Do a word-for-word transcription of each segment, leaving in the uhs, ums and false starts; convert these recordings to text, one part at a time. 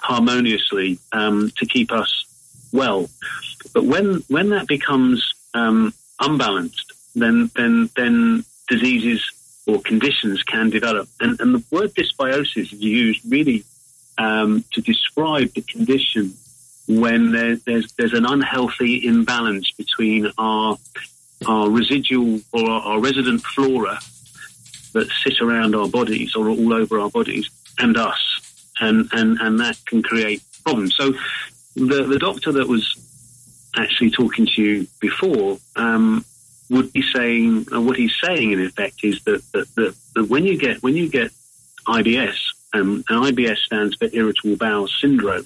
harmoniously um, to keep us well. But when when that becomes um, unbalanced, then then then diseases or conditions can develop. And, and the word dysbiosis is used really um, to describe the condition when there, there's there's an unhealthy imbalance between our our residual or our, our resident flora that sit around our bodies or all over our bodies and us, and and, and that can create problems. So the the doctor that was actually talking to you before um, would be saying, uh, what he's saying in effect is that that, that that when you get when you get I B S, um, and I B S stands for irritable bowel syndrome,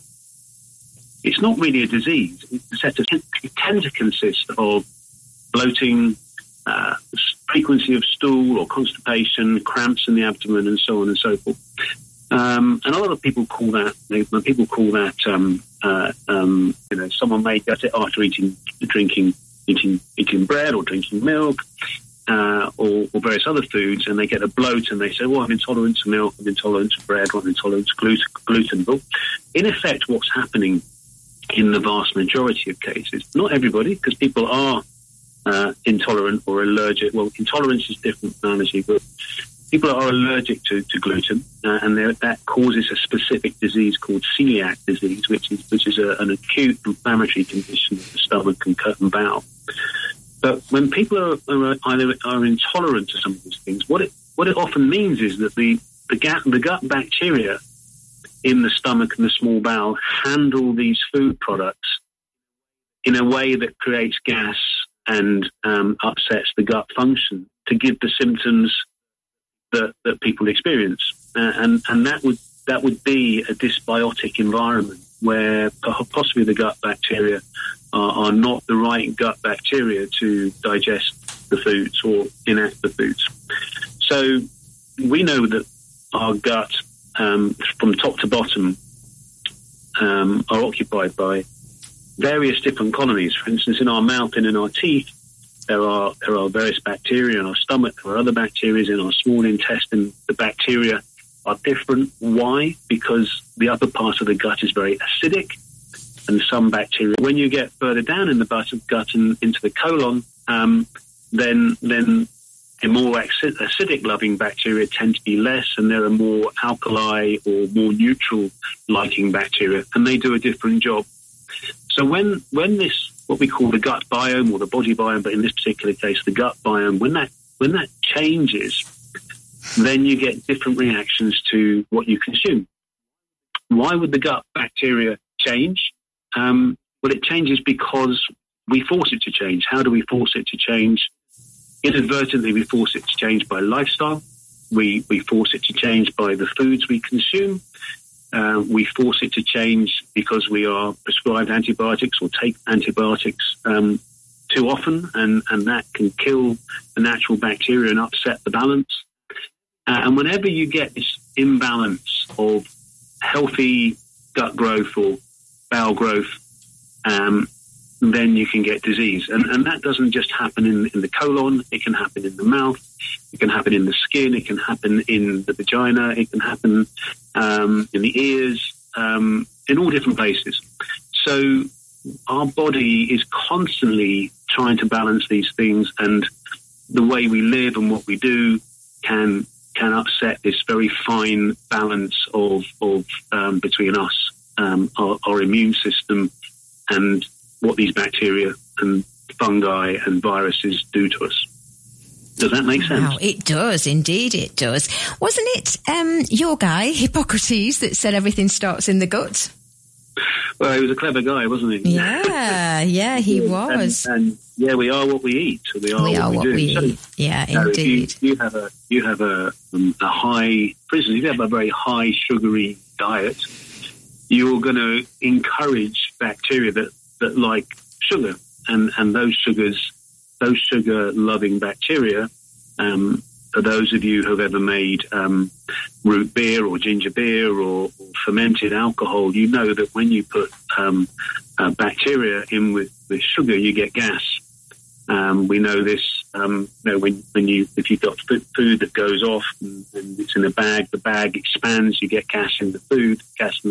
it's not really a disease. It's a set of, it tends to consist of bloating, uh, frequency of stool or constipation, cramps in the abdomen, and so on and so forth. Um, and a lot of people call that, they, people call that, um, uh, um, you know, someone may get it after eating, drinking, eating, eating bread or drinking milk, uh, or, or various other foods, and they get a bloat and they say, well, I'm intolerant to milk, I'm intolerant to bread, or I'm intolerant to gluten. gluten. But in effect, what's happening in the vast majority of cases, not everybody, because people are uh, intolerant or allergic. Well, intolerance is different from allergy, but people are allergic to, to gluten, uh, and that causes a specific disease called celiac disease, which is which is a, an acute inflammatory condition of the stomach and gut and bowel. But when people are, are either are intolerant to some of these things, what it what it often means is that the the gut, the gut bacteria in the stomach and the small bowel handle these food products in a way that creates gas and um, upsets the gut function to give the symptoms that, that people experience. Uh, and, and that would that would be a dysbiotic environment where possibly the gut bacteria are, are not the right gut bacteria to digest the foods or enact the foods. So we know that our gut, Um, from top to bottom, um, are occupied by various different colonies. For instance, in our mouth and in our teeth, there are there are various bacteria. In our stomach, there are other bacteria. In our small intestine, the bacteria are different. Why? Because the upper part of the gut is very acidic, and some bacteria. When you get further down in the gut and into the colon, um, then then the more acidic-loving bacteria tend to be less, and there are more alkali or more neutral-liking bacteria, and they do a different job. So when when this, what we call the gut biome or the body biome, but in this particular case, the gut biome, when that when that changes, then you get different reactions to what you consume. Why would the gut bacteria change? Um, well, it changes because we force it to change. How do we force it to change? Inadvertently, we force it to change by lifestyle. We we force it to change by the foods we consume. Uh, we force it to change because we are prescribed antibiotics or take antibiotics um, too often, and, and that can kill the natural bacteria and upset the balance. Uh, and whenever you get this imbalance of healthy gut growth or bowel growth, um, then you can get disease. And, and that doesn't just happen in, in the colon. It can happen in the mouth. It can happen in the skin. It can happen in the vagina. It can happen um, in the ears, um, in all different places. So our body is constantly trying to balance these things, and the way we live and what we do can can upset this very fine balance of, of um, between us, um, our, our immune system, and what these bacteria and fungi and viruses do to us. Does that make sense? Wow, it does. Indeed, it does. Wasn't it um, your guy, Hippocrates, that said everything starts in the gut? Well, he was a clever guy, wasn't he? Yeah, yeah, he was. And, and yeah, we are what we eat. We are, we what, are we, what do. we So, eat. Yeah, you know, indeed. If you, you have a you have a um, a high, for instance, if you have a very high sugary diet, you're going to encourage bacteria that, that like sugar, and and those sugars, those sugar-loving bacteria. Um, for those of you who have ever made um, root beer or ginger beer or, or fermented alcohol, you know that when you put um, uh, bacteria in with, with sugar, you get gas. Um, we know this. Um, you know, when when you if you've got food that goes off and, and it's in a bag, the bag expands. You get gas in the food, gas in